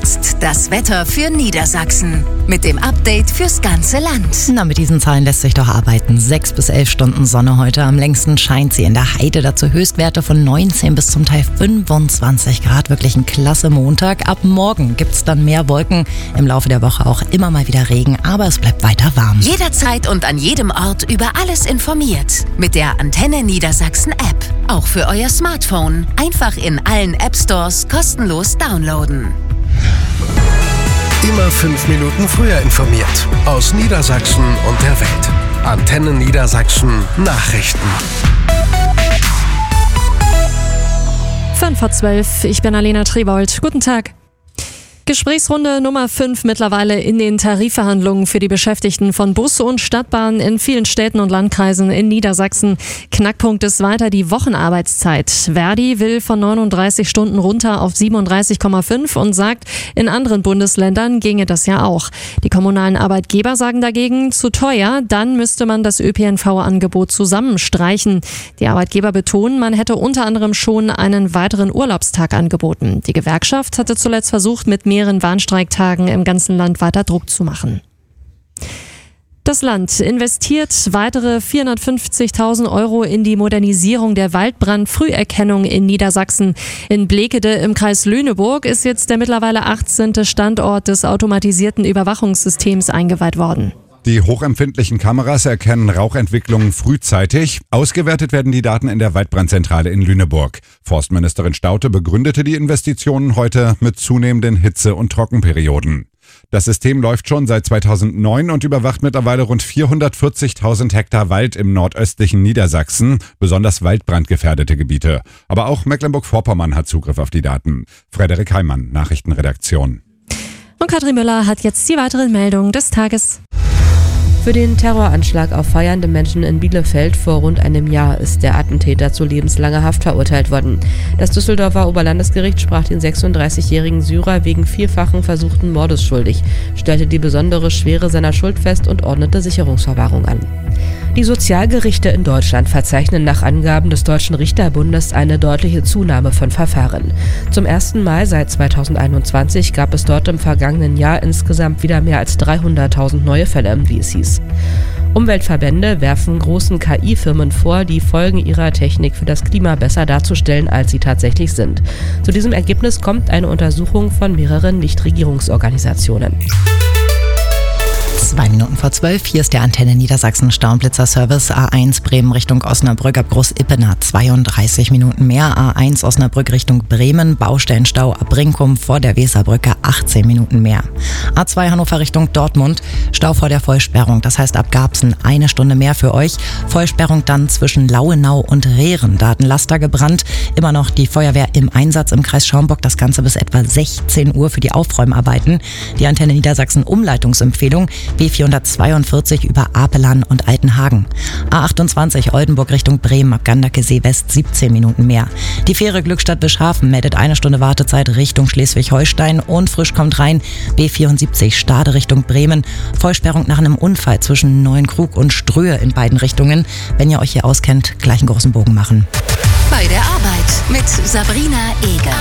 jetzt das Wetter für Niedersachsen. Mit dem Update fürs ganze Land. Na, mit diesen Zahlen lässt sich doch arbeiten. 6 bis 11 Stunden Sonne heute. Am längsten scheint sie in der Heide. Dazu Höchstwerte von 19 bis zum Teil 25 Grad. Wirklich ein klasse Montag. Ab morgen gibt's dann mehr Wolken. Im Laufe der Woche auch immer mal wieder Regen. Aber es bleibt weiter warm. Jederzeit und an jedem Ort über alles informiert. Mit der Antenne Niedersachsen App. Auch für euer Smartphone. Einfach in allen App Stores kostenlos downloaden. Immer 5 Minuten früher informiert. Aus Niedersachsen und der Welt. Antenne Niedersachsen Nachrichten. 5:12, ich bin Alena Trebold. Guten Tag. Gesprächsrunde Nummer 5 mittlerweile in den Tarifverhandlungen für die Beschäftigten von Bus und Stadtbahn in vielen Städten und Landkreisen in Niedersachsen. Knackpunkt ist weiter die Wochenarbeitszeit. Verdi will von 39 Stunden runter auf 37,5 und sagt, in anderen Bundesländern ginge das ja auch. Die kommunalen Arbeitgeber sagen dagegen, zu teuer, dann müsste man das ÖPNV-Angebot zusammenstreichen. Die Arbeitgeber betonen, man hätte unter anderem schon einen weiteren Urlaubstag angeboten. Die Gewerkschaft hatte zuletzt versucht, mit mehreren Warnstreiktagen im ganzen Land weiter Druck zu machen. Das Land investiert weitere 450.000 Euro in die Modernisierung der Waldbrandfrüherkennung in Niedersachsen. In Blekede im Kreis Lüneburg ist jetzt der mittlerweile 18. Standort des automatisierten Überwachungssystems eingeweiht worden. Die hochempfindlichen Kameras erkennen Rauchentwicklungen frühzeitig. Ausgewertet werden die Daten in der Waldbrandzentrale in Lüneburg. Forstministerin Staudte begründete die Investitionen heute mit zunehmenden Hitze- und Trockenperioden. Das System läuft schon seit 2009 und überwacht mittlerweile rund 440.000 Hektar Wald im nordöstlichen Niedersachsen, besonders waldbrandgefährdete Gebiete. Aber auch Mecklenburg-Vorpommern hat Zugriff auf die Daten. Frederik Heimann, Nachrichtenredaktion. Und Katrin Müller hat jetzt die weiteren Meldungen des Tages. Für den Terroranschlag auf feiernde Menschen in Bielefeld vor rund einem Jahr ist der Attentäter zu lebenslanger Haft verurteilt worden. Das Düsseldorfer Oberlandesgericht sprach den 36-jährigen Syrer wegen vielfachen versuchten Mordes schuldig, stellte die besondere Schwere seiner Schuld fest und ordnete Sicherungsverwahrung an. Die Sozialgerichte in Deutschland verzeichnen nach Angaben des Deutschen Richterbundes eine deutliche Zunahme von Verfahren. Zum ersten Mal seit 2021 gab es dort im vergangenen Jahr insgesamt wieder mehr als 300.000 neue Fälle, wie es hieß. Umweltverbände werfen großen KI-Firmen vor, die Folgen ihrer Technik für das Klima besser darzustellen, als sie tatsächlich sind. Zu diesem Ergebnis kommt eine Untersuchung von mehreren Nichtregierungsorganisationen. 2 Minuten vor 12, hier ist der Antenne Niedersachsen Staublitzer-Service. A1 Bremen Richtung Osnabrück ab Groß-Ippener 32 Minuten mehr. A1 Osnabrück Richtung Bremen, Baustellenstau ab Brinkum vor der Weserbrücke 18 Minuten mehr. A2 Hannover Richtung Dortmund, Stau vor der Vollsperrung, das heißt ab Garbsen 1 Stunde mehr für euch. Vollsperrung dann zwischen Lauenau und Rehren, da hat ein Laster gebrannt. Immer noch die Feuerwehr im Einsatz im Kreis Schaumburg, das Ganze bis etwa 16 Uhr für die Aufräumarbeiten. Die Antenne Niedersachsen Umleitungsempfehlung B442 über Apelan und Altenhagen. A28 Oldenburg Richtung Bremen ab Gandakesee West 17 Minuten mehr. Die Fähre Glückstadt Bischhafen meldet 1 Stunde Wartezeit Richtung Schleswig-Holstein und frisch kommt rein B74 Stade Richtung Bremen. Vollsperrung nach einem Unfall zwischen Neuenkrug und Ströhe in beiden Richtungen. Wenn ihr euch hier auskennt, gleich einen großen Bogen machen. Bei der Arbeit mit Sabrina Eger.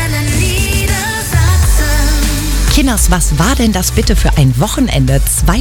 Kinders, was war denn das bitte für ein Wochenende?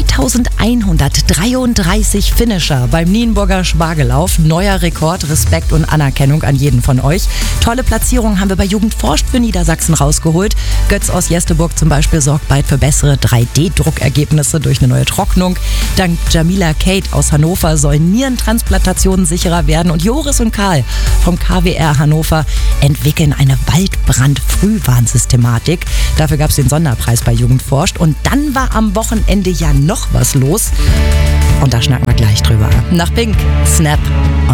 2133 Finisher beim Nienburger Spargelauf. Neuer Rekord, Respekt und Anerkennung an jeden von euch. Tolle Platzierungen haben wir bei Jugend forscht für Niedersachsen rausgeholt. Götz aus Jesteburg zum Beispiel sorgt bald für bessere 3D-Druckergebnisse durch eine neue Trocknung. Dank Jamila Kate aus Hannover sollen Nierentransplantationen sicherer werden. Und Joris und Karl vom KWR Hannover entwickeln eine Waldbrand-Frühwarnsystematik. Dafür gab es den Sonderpreis bei Jugend forscht. Und dann war am Wochenende ja noch was los. Und da schnacken wir gleich drüber. Nach Pink, Snap.